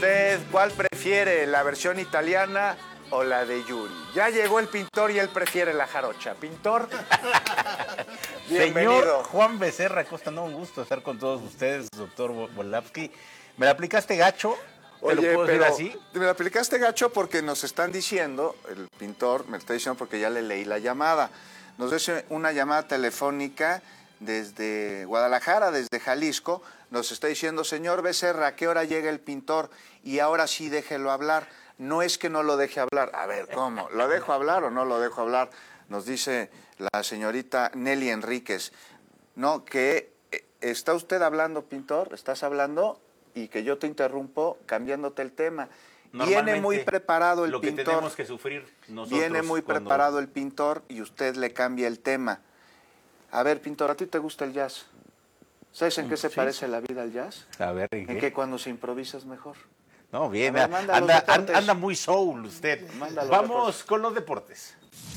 ¿Usted cuál prefiere, la versión italiana o la de Yuri? Ya llegó el pintor y él prefiere la jarocha. ¿Pintor? Bienvenido. Señor Juan Becerra Costa, no, un gusto estar con todos ustedes, doctor Volapsky. ¿Me la aplicaste gacho? ¿Te lo puedo decir así? Me la aplicaste gacho porque nos están diciendo, el pintor me está diciendo porque ya le leí la llamada. Nos dice una llamada telefónica desde Guadalajara, desde Jalisco. Nos está diciendo, señor Becerra, ¿a qué hora llega el pintor? Y ahora sí déjelo hablar. No es que no lo deje hablar. A ver, ¿cómo? ¿Lo dejo hablar o no lo dejo hablar? Nos dice la señorita Nelly Enríquez. No, que está usted hablando, pintor, estás hablando y que yo te interrumpo cambiándote el tema. Viene muy preparado el pintor. Lo que tenemos que sufrir nosotros. Viene muy preparado el pintor y usted le cambia el tema. A ver, pintor, ¿a ti te gusta el jazz? ¿Sabes en qué se parece la vida al jazz? A ver, ¿en qué? En que cuando se improvisa es mejor. No, bien, ver, anda muy soul usted. Vamos con los deportes.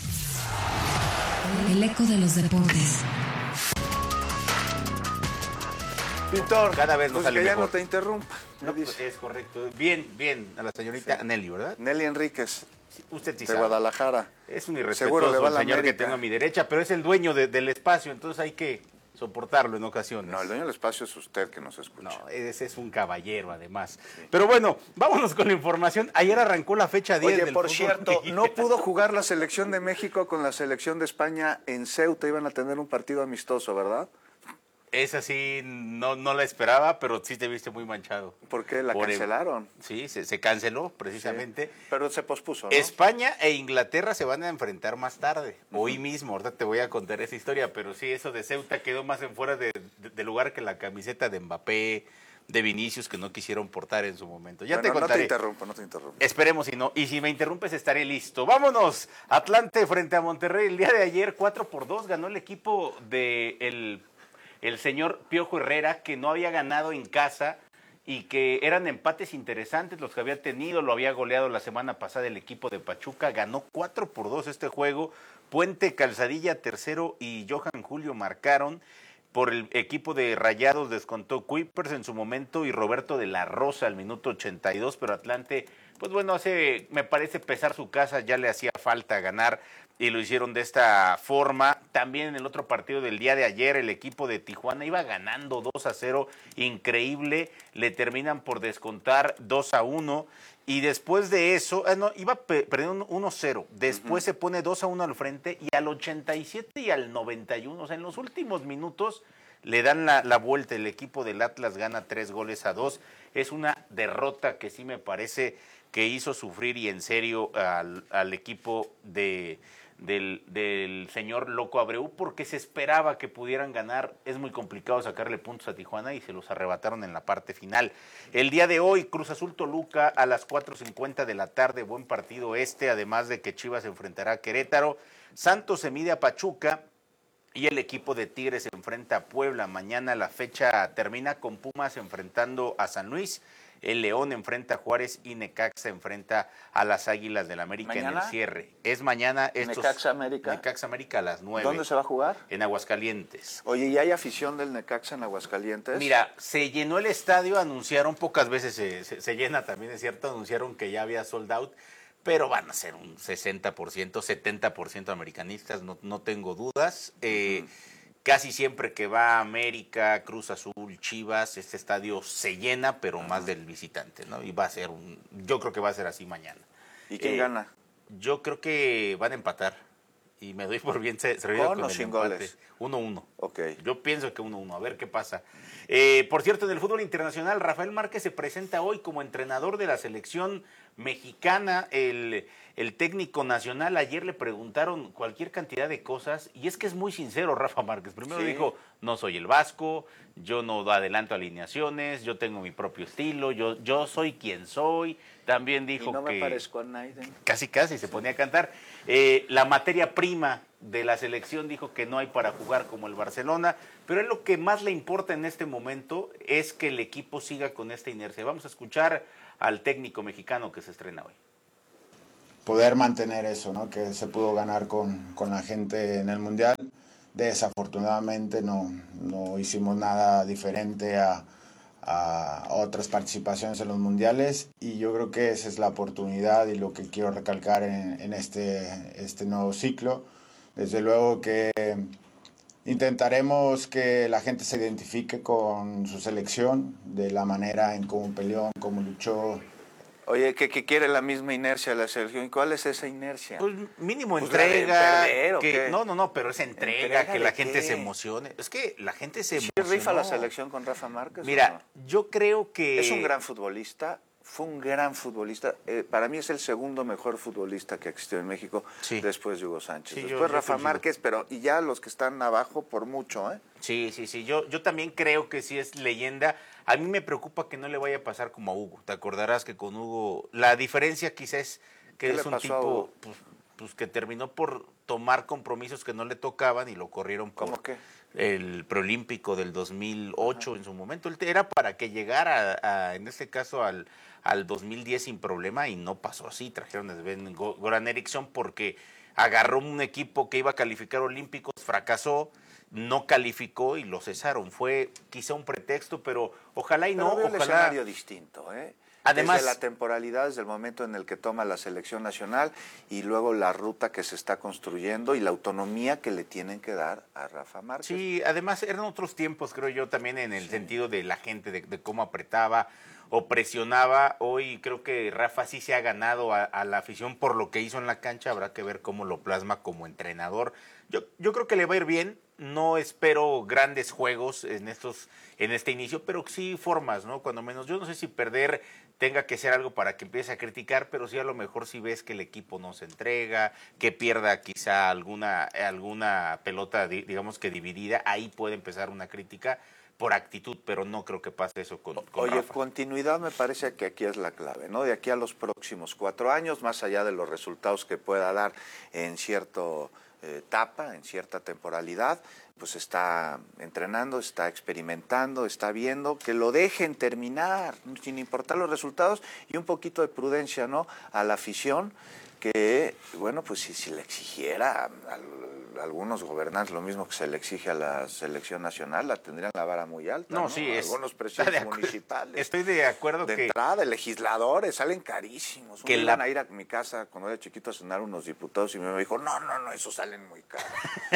El eco de los deportes. Pintor, cada vez nos sale que mejor. Ya no te interrumpa. No, pues es correcto. Bien, a la señorita Nelly, ¿verdad? Nelly Enríquez. Usted sí de sabe. Guadalajara. Es un irrespetuoso el señor que tengo a mi derecha, pero es el dueño del espacio, entonces hay que soportarlo en ocasiones. No, el dueño del espacio es usted que nos escucha. No, ese es un caballero además. Sí. Pero bueno, vámonos con la información. Ayer arrancó la fecha 10 del fútbol. Por cierto, no pudo jugar la selección de México con la selección de España en Ceuta. Iban a tener un partido amistoso, ¿verdad? Esa sí, no la esperaba, pero sí te viste muy manchado. ¿Por qué? ¿La cancelaron? Sí, se canceló precisamente. Sí, pero se pospuso, ¿no? España e Inglaterra se van a enfrentar más tarde, hoy mismo. Ahorita te voy a contar esa historia, pero sí, eso de Ceuta quedó más en fuera de lugar que la camiseta de Mbappé, de Vinicius, que no quisieron portar en su momento. Ya te contaré. No te interrumpo. Esperemos si no. Y si me interrumpes, estaré listo. Vámonos. Atlante frente a Monterrey. El día de ayer, 4-2, ganó el equipo de el señor Piojo Herrera, que no había ganado en casa y que eran empates interesantes los que había tenido. Lo había goleado la semana pasada el equipo de Pachuca. Ganó 4-2 este juego. Puente Calzadilla, tercero, y Johan Julio marcaron. Por el equipo de Rayados descontó Kuipers en su momento y Roberto de la Rosa al minuto 82, pero Atlante, pues bueno, me parece pesar su casa, ya le hacía falta ganar y lo hicieron de esta forma. También en el otro partido del día de ayer, el equipo de Tijuana iba ganando 2-0, increíble, le terminan por descontar 2-1. Y después de eso, iba perdiendo 1-0, después se pone 2-1 al frente y al 87 y al 91, o sea, en los últimos minutos le dan la vuelta, el equipo del Atlas gana 3-2, es una derrota que sí me parece que hizo sufrir y en serio al equipo del señor Loco Abreu, porque se esperaba que pudieran ganar. Es muy complicado sacarle puntos a Tijuana y se los arrebataron en la parte final. El día de hoy, Cruz Azul Toluca a las 4:50 de la tarde, buen partido además de que Chivas se enfrentará a Querétaro. Santos se mide a Pachuca y el equipo de Tigres se enfrenta a Puebla. Mañana la fecha termina con Pumas enfrentando a San Luis. El León enfrenta a Juárez y Necaxa enfrenta a las Águilas del América. ¿Mañana? En el cierre. Es mañana. Necaxa América. Necaxa América a las 9. ¿Dónde se va a jugar? En Aguascalientes. Oye, ¿y hay afición del Necaxa en Aguascalientes? Mira, se llenó el estadio, anunciaron, pocas veces se llena también, es cierto, anunciaron que ya había sold out, pero van a ser un 60%, 70% americanistas, no tengo dudas. Casi siempre que va América, Cruz Azul, Chivas, este estadio se llena, pero más del visitante, ¿no? Y yo creo que va a ser así mañana. ¿Y quién gana? Yo creo que van a empatar. Y me doy por bien servido con el sin empate. Goles. 1-1. Okay. Yo pienso que 1-1, a ver qué pasa. Por cierto, en el fútbol internacional, Rafael Márquez se presenta hoy como entrenador de la selección mexicana. El técnico nacional, ayer le preguntaron cualquier cantidad de cosas, y es que es muy sincero Rafa Márquez. Primero dijo, no soy el Vasco, yo no adelanto alineaciones, yo tengo mi propio estilo, yo soy quien soy. También dijo y no que me parezco a Naiden. Casi se ponía a cantar. La materia prima de la selección dijo que no hay para jugar como el Barcelona, pero es lo que más le importa en este momento es que el equipo siga con esta inercia. Vamos a escuchar al técnico mexicano que se estrena hoy. Poder mantener eso, ¿no? Que se pudo ganar con la gente en el Mundial. Desafortunadamente no hicimos nada diferente a a otras participaciones en los mundiales, y yo creo que esa es la oportunidad y lo que quiero recalcar en este nuevo ciclo. Desde luego que intentaremos que la gente se identifique con su selección, de la manera en cómo peleó, en cómo luchó. Oye, que quiere la misma inercia de la selección. ¿Y cuál es esa inercia? Pues mínimo Pues la de entrega. perder, ¿o qué? No, pero esa entrega, ¿Entrega que de la gente qué? se emocione. Es que la gente se ¿Sí emocionó. rifa la selección con Rafa Márquez? Mira, ¿o no? yo creo que... Es un gran futbolista, fue un gran futbolista. Para mí es el segundo mejor futbolista que existió en México, Sí. después de Hugo Sánchez. Sí, Después yo Rafa coincido. Márquez, y ya los que están abajo por mucho, ¿eh? Sí. Yo también creo que sí es leyenda. A mí me preocupa que no le vaya a pasar como a Hugo. Te acordarás que con Hugo... La diferencia quizás es que ¿Qué es le un pasó a Hugo? tipo pues que terminó por tomar compromisos que no le tocaban y lo corrieron por ¿Cómo qué? el preolímpico del 2008 en su momento. Él era para que llegara, en este caso, al 2010 sin problema, y no pasó así. Trajeron a Sven Goran Eriksson porque agarró un equipo que iba a calificar olímpicos, fracasó, no calificó y lo cesaron. Fue quizá un pretexto, pero ojalá y Pero no, veo el ojalá... escenario distinto, ¿eh? Además- desde la temporalidad, desde el momento en el que toma la selección nacional y luego la ruta que se está construyendo y la autonomía que le tienen que dar a Rafa Márquez. Sí, además eran otros tiempos, creo yo, también en el sentido de la gente, de cómo apretaba o presionaba. Hoy creo que Rafa sí se ha ganado a la afición por lo que hizo en la cancha. Habrá que ver cómo lo plasma como entrenador. Yo creo que le va a ir bien. No espero grandes juegos en este inicio, pero sí formas, ¿no? Cuando menos. Yo no sé si perder tenga que ser algo para que empiece a criticar, pero sí a lo mejor si ves que el equipo no se entrega, que pierda quizá alguna pelota, digamos que dividida, ahí puede empezar una crítica por actitud, pero no creo que pase eso con Oye, Rafa. continuidad me parece que aquí es la clave, ¿no? De aquí a los próximos 4 años, más allá de los resultados que pueda dar en cierta etapa, en cierta temporalidad, pues está entrenando, está experimentando, está viendo, que lo dejen terminar, sin importar los resultados, y un poquito de prudencia, ¿no? A la afición, que, bueno, pues si le exigiera a algunos gobernantes lo mismo que se le exige a la selección nacional, la tendrían la vara muy alta, ¿no? Sí, es... Algunos presidentes municipales. Estoy de acuerdo De que... entrada, de legisladores, salen carísimos. Que Iban a ir a mi casa cuando era chiquito a cenar unos diputados y me dijo, no, esos salen muy caros.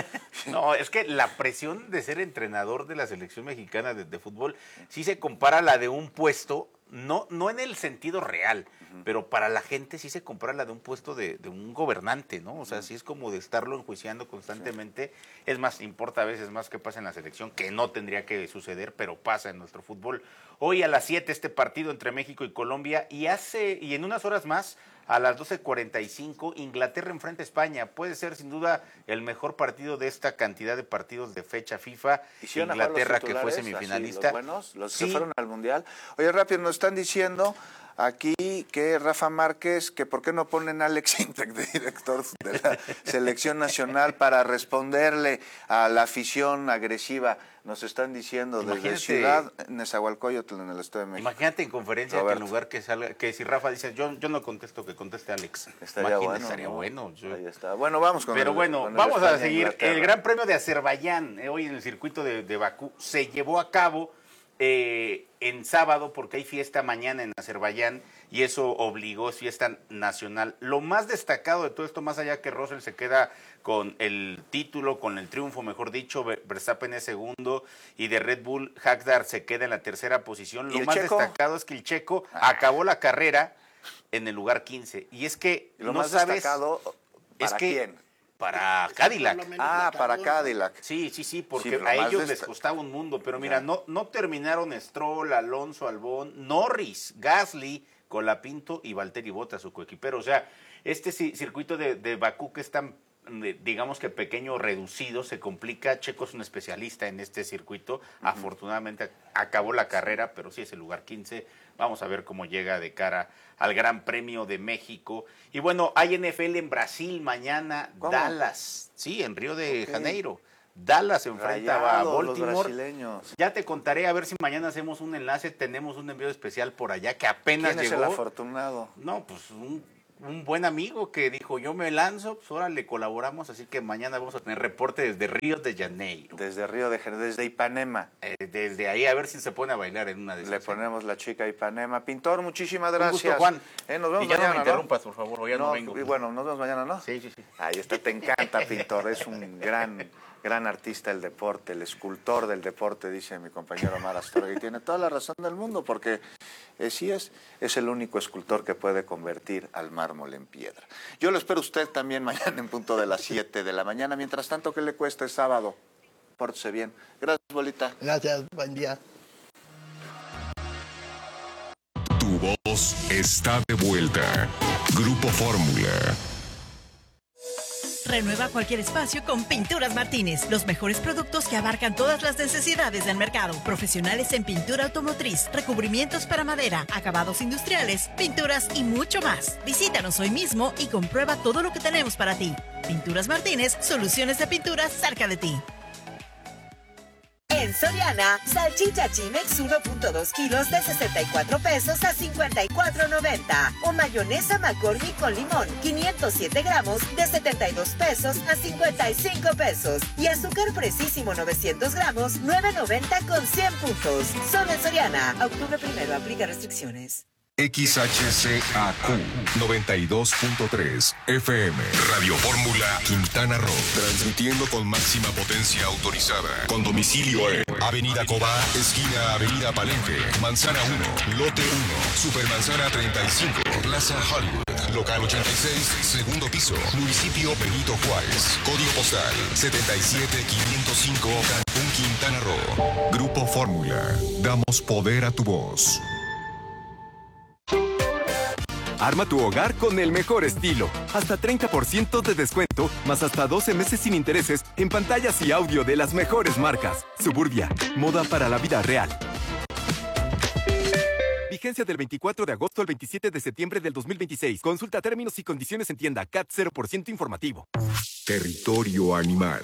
No, es que la presión de ser entrenador de la selección mexicana de fútbol sí se compara a la de un puesto, no en el sentido real, pero para la gente sí se compara a la de un puesto de un gobernante, ¿no? O sea, sí es como de estarlo enjuiciando constantemente. Es más, importa a veces más que pasa en la selección, que no tendría que suceder, pero pasa en nuestro fútbol. Hoy a las 7 este partido entre México y Colombia, y en unas horas más, a las 12:45, Inglaterra enfrenta a España. Puede ser sin duda el mejor partido de esta cantidad de partidos de fecha FIFA. ¿Hicieron Inglaterra, los que fue titulares, semifinalista. así, los buenos, los que Sí. fueron al Mundial? Oye, rápido, nos están diciendo aquí que Rafa Márquez, que por qué no ponen a Alex Intec de director de la selección nacional para responderle a la afición agresiva. Nos están diciendo Imagínate. desde Ciudad Nezahualcóyotl, en el Estado de México. Imagínate en conferencia Roberto. que en lugar que salga, que si Rafa dice, yo no contesto, que conteste Alex. Estaría Imagínate, bueno, estaría ¿no? bueno. Ahí está. Bueno, vamos con Pero bueno, con el vamos a España seguir. Inglaterra. El Gran Premio de Azerbaiyán, hoy en el circuito de Bakú, se llevó a cabo en sábado, porque hay fiesta mañana en Azerbaiyán, y eso obligó, es fiesta nacional. Lo más destacado de todo esto, más allá que Russell se queda con el título, con el triunfo, mejor dicho, Verstappen es segundo, y de Red Bull, Hakdar se queda en la tercera posición. ¿Y Lo el más checo? destacado es que el checo acabó la carrera en el lugar 15. Y es que Y lo no más sabes... destacado, ¿para es que quién? para Cadillac. Para Cadillac. Sí, porque Sí, pero a más ellos les costaba un mundo. Pero mira, no terminaron Stroll, Alonso, Albón, Norris, Gasly, Colapinto y Valtteri Bottas, su coequipero. O sea, este circuito de Bakú, que es tan, digamos que pequeño, reducido, se complica. Checo es un especialista en este circuito. Afortunadamente acabó la carrera, pero sí es el lugar 15. Vamos a ver cómo llega de cara al Gran Premio de México. Y bueno, hay NFL en Brasil mañana, ¿Cómo? Dallas, sí, en Río de Ok. Janeiro. Dallas se enfrenta a Rayados, los Baltimore. brasileños. Ya te contaré, a ver si mañana hacemos un enlace. Tenemos un envío especial por allá que apenas ¿Quién es llegó. el afortunado? No, pues un un buen amigo que dijo, yo me lanzo, pues ahora le colaboramos, así que mañana vamos a tener reporte desde Río de Janeiro. Desde Río de Janeiro, desde Ipanema. Desde ahí a ver si se pone a bailar en una de esas. Le ponemos la chica a Ipanema. Pintor, muchísimas gracias. Un gusto, Juan. Nos vemos y ya mañana, no me interrumpas, por favor, hoy ya no vengo. Y bueno, nos vemos mañana, ¿no? Sí. Ahí está, te encanta, Pintor. Es un gran artista del deporte, el escultor del deporte, dice mi compañero Omar Astorga, y tiene toda la razón del mundo, porque sí es el único escultor que puede convertir al mármol en piedra. Yo lo espero usted también mañana en punto de las 7 de la mañana. Mientras tanto, ¿qué le cuesta el sábado? Pórtese bien. Gracias, Bolita. Gracias, buen día. Tu voz está de vuelta. Grupo Fórmula. Renueva cualquier espacio con Pinturas Martínez. Los mejores productos que abarcan todas las necesidades del mercado. Profesionales en pintura automotriz, recubrimientos para madera, acabados industriales, pinturas y mucho más. Visítanos hoy mismo y comprueba todo lo que tenemos para ti. Pinturas Martínez, soluciones de pinturas cerca de ti. En Soriana, salchicha Chimex 1.2 kilos de 64 pesos a 54.90. O mayonesa McCormick con limón, 507 gramos de 72 pesos a 55 pesos. Y azúcar Precisísimo 900 gramos, 9.90 con 100 puntos. Solo en Soriana. Octubre 1, aplica restricciones. XHCAQ 92.3 FM Radio Fórmula Quintana Roo, transmitiendo con máxima potencia autorizada, con domicilio en Avenida Cobá, esquina Avenida Palenque, Manzana 1, Lote 1, Supermanzana 35, Plaza Hollywood, local 86, segundo piso, municipio Benito Juárez, código postal 77505, Cancún, Quintana Roo. Grupo Fórmula, damos poder a tu voz. Arma tu hogar con el mejor estilo. Hasta 30% de descuento, más hasta 12 meses sin intereses en pantallas y audio de las mejores marcas. Suburbia, moda para la vida real. Vigencia del 24 de agosto al 27 de septiembre del 2026. Consulta términos y condiciones en tienda. CAT 0% informativo. Territorio animal.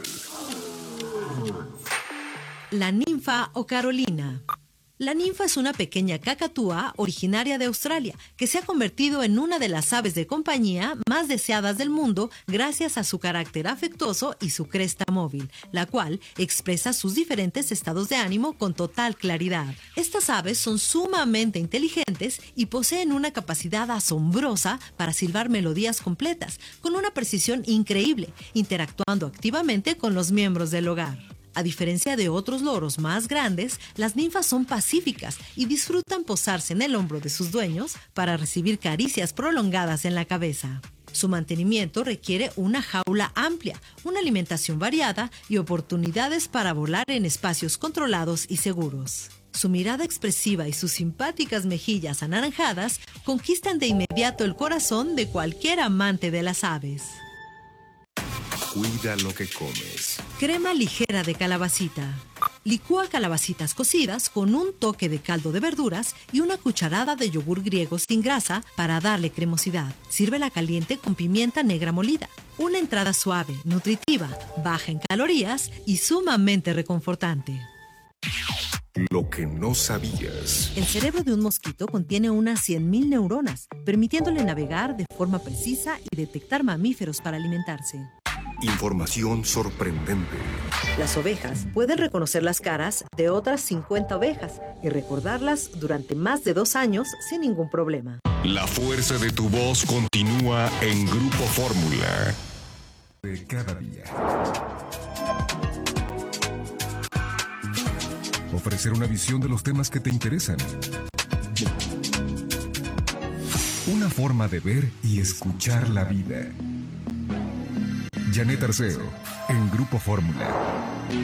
La ninfa o Carolina. La ninfa es una pequeña cacatúa originaria de Australia que se ha convertido en una de las aves de compañía más deseadas del mundo gracias a su carácter afectuoso y su cresta móvil, la cual expresa sus diferentes estados de ánimo con total claridad. Estas aves son sumamente inteligentes y poseen una capacidad asombrosa para silbar melodías completas, con una precisión increíble, interactuando activamente con los miembros del hogar. A diferencia de otros loros más grandes, las ninfas son pacíficas y disfrutan posarse en el hombro de sus dueños para recibir caricias prolongadas en la cabeza. Su mantenimiento requiere una jaula amplia, una alimentación variada y oportunidades para volar en espacios controlados y seguros. Su mirada expresiva y sus simpáticas mejillas anaranjadas conquistan de inmediato el corazón de cualquier amante de las aves. Cuida lo que comes. Crema ligera de calabacita. Licúa calabacitas cocidas con un toque de caldo de verduras y una cucharada de yogur griego sin grasa para darle cremosidad. Sírvela caliente con pimienta negra molida. Una entrada suave, nutritiva, baja en calorías y sumamente reconfortante. Lo que no sabías. El cerebro de un mosquito contiene unas 100.000 neuronas, permitiéndole navegar de forma precisa y detectar mamíferos para alimentarse. Información sorprendente. Las ovejas pueden reconocer las caras de otras 50 ovejas y recordarlas durante más de 2 años sin ningún problema. La fuerza de tu voz continúa en Grupo Fórmula. De cada día. Ofrecer una visión de los temas que te interesan. Una forma de ver y escuchar la vida. Janet Arceo, en Grupo Fórmula.